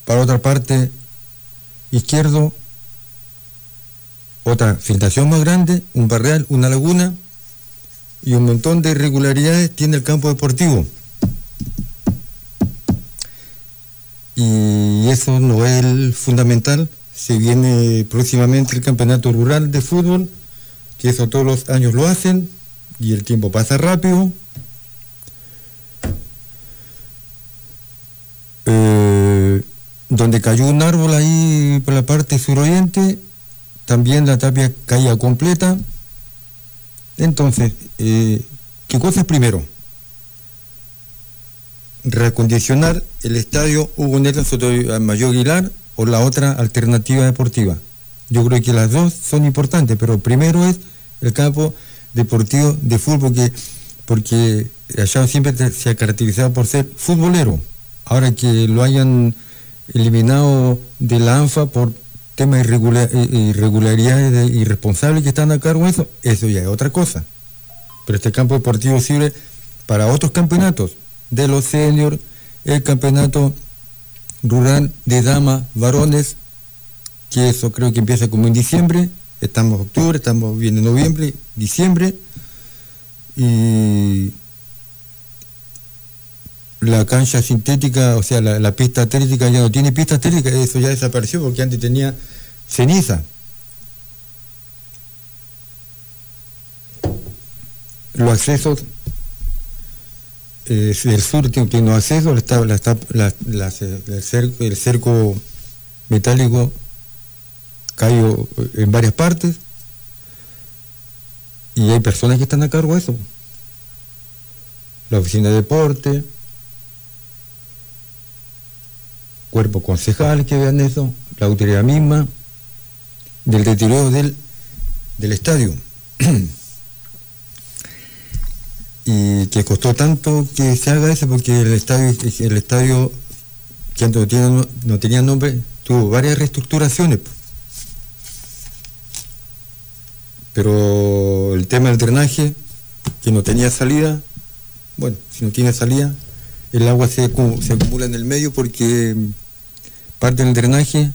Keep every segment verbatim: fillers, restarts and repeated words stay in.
para otra parte izquierdo, otra filtración más grande, un barrial, una laguna y un montón de irregularidades tiene el campo deportivo. Y eso no es el fundamental. Se viene próximamente el campeonato rural de fútbol, que eso todos los años lo hacen y el tiempo pasa rápido. Eh, donde cayó un árbol ahí por la parte suroriente, también la tapia caía completa. Entonces, eh, ¿qué cosa es primero? Reacondicionar el estadio Hugo Nelson Sotomayor Aguilar o la otra alternativa deportiva. Yo creo que las dos son importantes, pero primero es el campo deportivo de fútbol, porque, porque allá siempre se ha caracterizado por ser futbolero. Ahora que lo hayan eliminado de la ANFA por temas irregular, irregularidades de irresponsables que están a cargo de eso, eso ya es otra cosa. Pero este campo deportivo sirve para otros campeonatos, de los seniors, el campeonato rural de damas, varones, que eso creo que empieza como en diciembre, estamos en octubre, estamos bien en noviembre, diciembre, y la cancha sintética, o sea, la, la pista atlética ya no tiene pista atlética, eso ya desapareció porque antes tenía ceniza. Los accesos, eh, el sur tiene, tiene unos accesos, la, la, la, la, el, cerco, el cerco metálico cayó en varias partes y hay personas que están a cargo de eso. La oficina de deporte, cuerpo concejal que vean eso, la autoridad misma, del deterioro del, del estadio. Y que costó tanto que se haga eso, porque el estadio, el estadio que antes no tenía, no tenía nombre, tuvo varias reestructuraciones. Pero el tema del drenaje, que no tenía salida, bueno, si no tiene salida, el agua se, se acumula en el medio porque parte del drenaje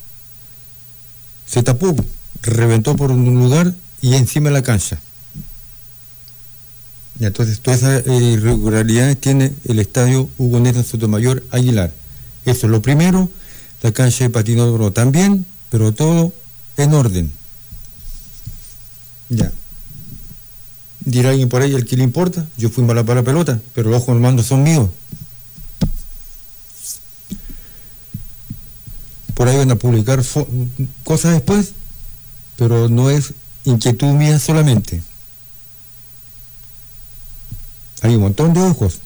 se tapó, reventó por un lugar y encima de la cancha. Y entonces todas esas irregularidades tiene el estadio Hugo Nelson Sotomayor Aguilar. Eso es lo primero, la cancha de patinador también, pero todo en orden. Ya. Dirá alguien por ahí, ¿el que le importa? Yo fui mala para la pelota, pero los ojos del mando son míos. Por ahí van a publicar cosas después, pero no es inquietud mía solamente. Hay un montón de ojos.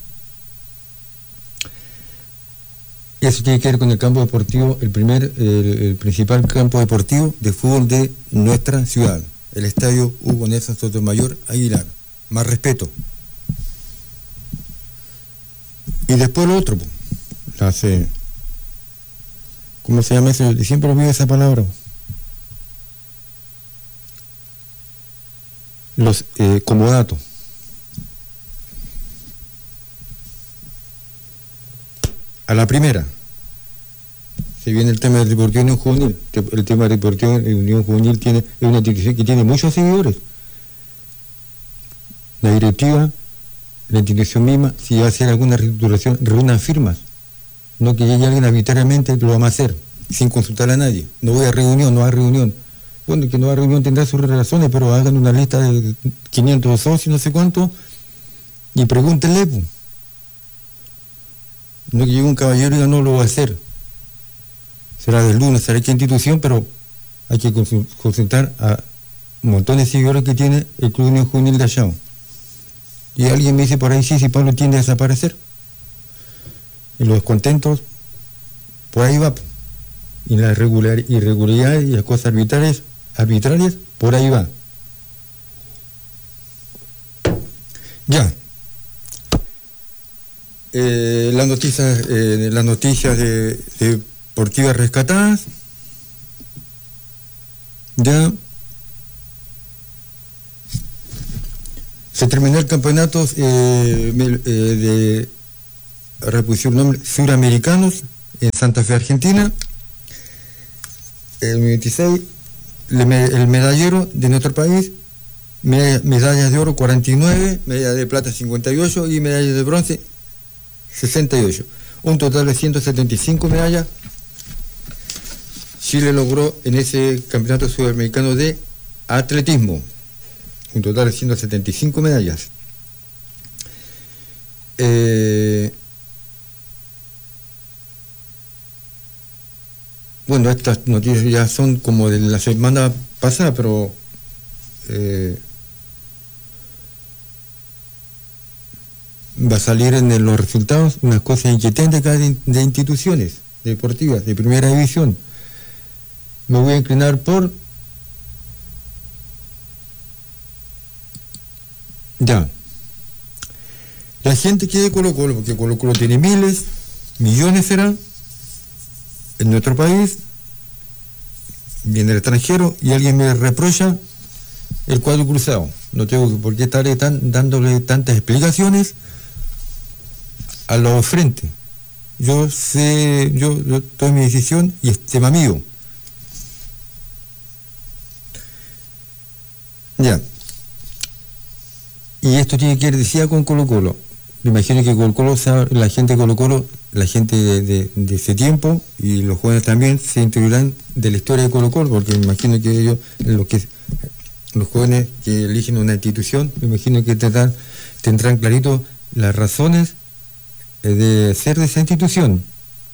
Eso tiene que ver con el campo deportivo, el primer, el, el principal campo deportivo de fútbol de nuestra ciudad, el estadio Hugo Nelson Sotomayor Aguilar. Más respeto. Y después lo otro, las, eh, ¿cómo se llama eso? Siempre olvido esa palabra. Los eh, comodatos. A la primera, se viene el tema del Deportivo Unión Juvenil. El tema del Deportivo Unión Juvenil tiene, es una institución que tiene muchos seguidores. La directiva, la institución misma, si va a hacer alguna reestructuración, reúnan firmas. No que llegue alguien arbitrariamente, lo vamos a hacer, sin consultar a nadie. No voy a reunión, no hay reunión. Bueno, que no hay reunión tendrá sus razones, pero hagan una lista de quinientos socios, no sé cuánto, y pregúntenle, pues. No que llegue un caballero y diga, no lo voy a hacer. Será del lunes, será qué institución, pero hay que consultar a montones de seguidores que tiene el Club Unión Juvenil de Allao. Y alguien me dice por ahí, sí, si Pablo tiende a desaparecer. Y los descontentos, por ahí va. Y las irregularidades y las cosas arbitrarias, arbitrarias, por ahí va. Ya. Eh, las noticias, eh, las noticias de, de deportivas rescatadas. Ya. Se terminó el campeonato eh, eh, de repusieron nombre Suramericanos, en Santa Fe, Argentina. El veintiséis, el medallero de nuestro país, medallas de oro cuarenta y nueve, medallas de plata cincuenta y ocho y medallas de bronce sesenta y ocho. Un total de ciento setenta y cinco medallas. Chile logró en ese campeonato sudamericano de atletismo. Un total de ciento setenta y cinco medallas. Eh, bueno, estas noticias ya son como de la semana pasada, pero eh, va a salir en los resultados unas cosas inquietantes acá de, de instituciones deportivas de primera división. Me voy a inclinar por ya la gente que de Colo Colo, porque Colo Colo tiene miles, millones serán en nuestro país y en el extranjero, y alguien me reprocha el cuadro cruzado. No tengo por qué estar tan, dándole tantas explicaciones a los frentes. Yo sé, yo, yo tomo mi decisión y es tema mío. Ya. Y esto tiene que ver, decía, con Colo Colo. Me imagino que Colo Colo, la gente de Colo Colo, la gente de, de, de ese tiempo, y los jóvenes también, se integran de la historia de Colo Colo, porque me imagino que ellos, los, que, los jóvenes que eligen una institución, me imagino que tendrán, tendrán clarito las razones de ser de esa institución.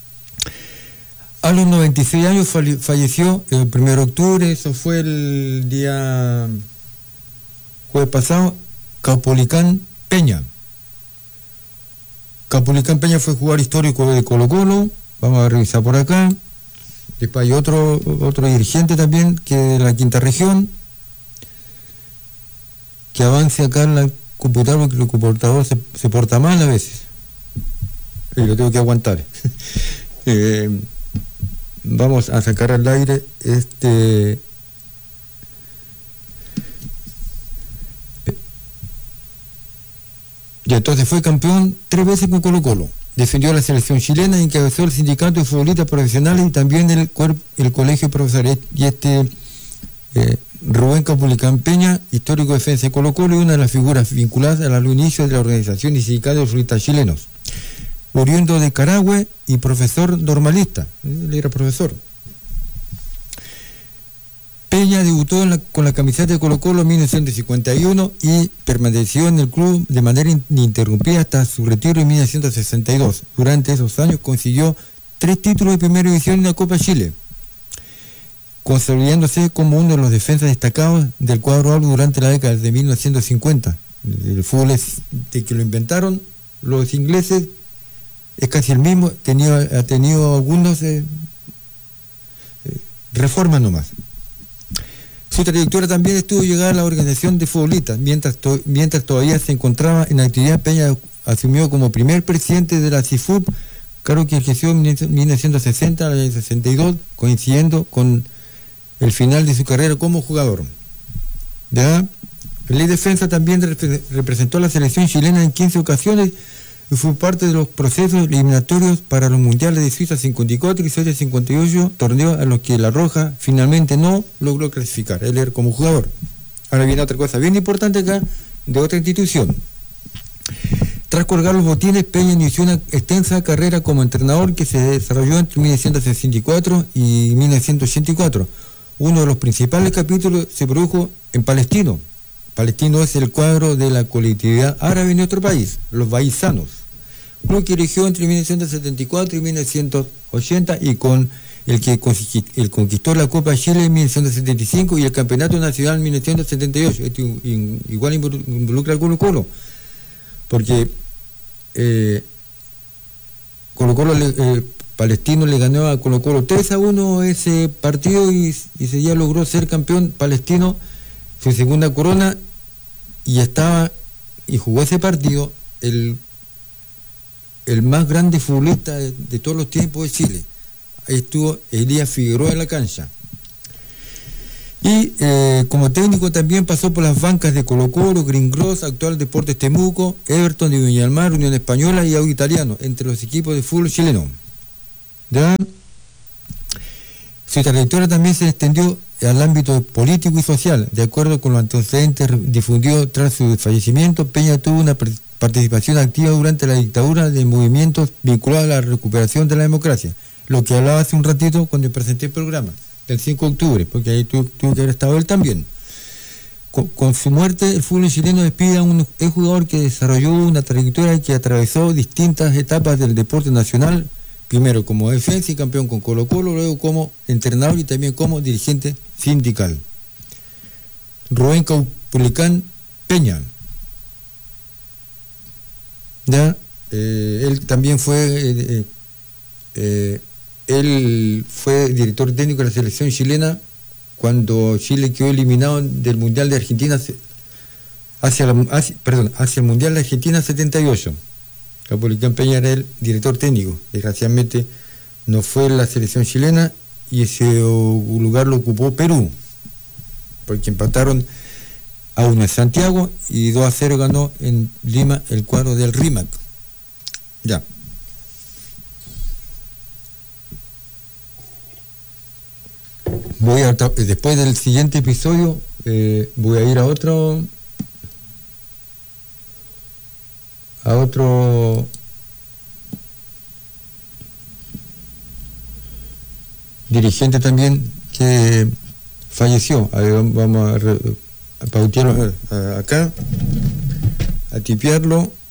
A los noventa y seis años falleció el primero de octubre, eso fue el día jueves pasado, Caupolicán Peña. Caupolicán Peña fue jugador histórico de Colo Colo, vamos a revisar por acá. Después hay otro, otro dirigente también, que de la quinta región, que avance acá en la computadora, porque el computador se, se porta mal a veces, y lo tengo que aguantar. eh, vamos a sacar al aire este... Y entonces fue campeón tres veces con Colo Colo. Defendió a la selección chilena y encabezó el sindicato de futbolistas profesionales y también el, el colegio profesional. Y este eh, Rubén Caupolicán Peña, histórico defensa de Colo Colo y una de las figuras vinculadas a los inicios de la organización y sindicato de futbolistas chilenos. Oriundo de Carahue y profesor normalista. Él era profesor. Peña debutó en la, con la camiseta de Colo Colo en mil novecientos cincuenta y uno y permaneció en el club de manera ininterrumpida hasta su retiro en mil novecientos sesenta y dos. Durante esos años consiguió tres títulos de primera división en la Copa Chile, consolidándose como uno de los defensas destacados del cuadro albo durante la década de mil novecientos cincuenta. El fútbol es de que lo inventaron los ingleses, es casi el mismo, tenía, ha tenido algunos eh, eh, reformas nomás. Su trayectoria también estuvo llegada a la organización de futbolistas. Mientras, to, mientras todavía se encontraba en actividad, Peña asumió como primer presidente de la C I F U P, cargo que ejerció en mil novecientos sesenta al sesenta y dos, coincidiendo con el final de su carrera como jugador. ¿Ya? En ley defensa también rep representó a la selección chilena en quince ocasiones y fue parte de los procesos eliminatorios para los mundiales de Suiza cincuenta y cuatro y Suecia cincuenta y ocho, torneos a los que La Roja finalmente no logró clasificar, él era como jugador. Ahora viene otra cosa bien importante acá, de otra institución. Tras colgar los botines, Peña inició una extensa carrera como entrenador que se desarrolló entre mil novecientos sesenta y cuatro y mil novecientos ochenta y cuatro. Uno de los principales capítulos se produjo en Palestino. Palestino es el cuadro de la colectividad árabe en nuestro país, los baisanos. Club que erigió entre mil novecientos setenta y cuatro y mil novecientos ochenta y con el que el conquistó la Copa Chile en mil novecientos setenta y cinco y el Campeonato Nacional en mil novecientos setenta y ocho. Esto igual involucra al Colo Colo, porque eh, Colo Colo le, eh, Palestino le ganó a Colo Colo tres a uno ese partido y, y se ya logró ser campeón Palestino, su segunda corona, y estaba y jugó ese partido el el más grande futbolista de, de todos los tiempos de Chile. Ahí estuvo Elías Figueroa en la cancha. Y eh, como técnico también pasó por las bancas de Colo Colo, Green Cross, Actual Deportes Temuco, Everton de Viña del Mar, Unión Española y Audio Italiano, entre los equipos de fútbol chileno. ¿Ya? Su trayectoria también se extendió al ámbito político y social. De acuerdo con los antecedentes difundidos tras su fallecimiento, Peña tuvo una participación activa durante la dictadura de movimientos vinculados a la recuperación de la democracia, lo que hablaba hace un ratito cuando presenté el programa, del cinco de octubre, porque ahí tuvo que haber estado él también. Con, con su muerte, el fútbol chileno despide a un jugador que desarrolló una trayectoria que atravesó distintas etapas del deporte nacional, primero como defensa y campeón con Colo-Colo, luego como entrenador y también como dirigente sindical. Rubén Caupolicán Peña. ¿Ya? Eh, él también fue eh, eh, él fue director técnico de la selección chilena cuando Chile quedó eliminado del Mundial de Argentina hacia, la, hacia, perdón, hacia el Mundial de Argentina setenta y ocho. Caupolicán Peña era el director técnico. Desgraciadamente no fue la selección chilena y ese lugar lo ocupó Perú, porque empataron a uno en Santiago y dos a cero ganó en Lima el cuadro del Rímac. Ya. Voy a, después del siguiente episodio eh, voy a ir a otro a otro dirigente también que falleció. A ver, vamos a, a pautearlo a, a, acá, a tipearlo.